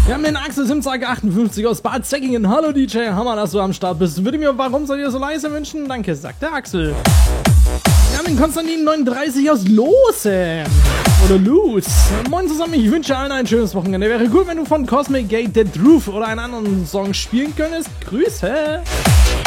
Wir haben den Axel Simzake 58 aus Bad Säckingen. Hallo DJ, Hammer, dass du am Start bist. Würde mir warum soll ihr so leise wünschen? Danke, sagt der Axel. Wir haben den Konstantin 39 aus Lose. Oder Luz. Moin zusammen, ich wünsche allen ein schönes Wochenende. Wäre cool, wenn du von Cosmic Gate The Truth oder einen anderen Song spielen könntest. Grüße.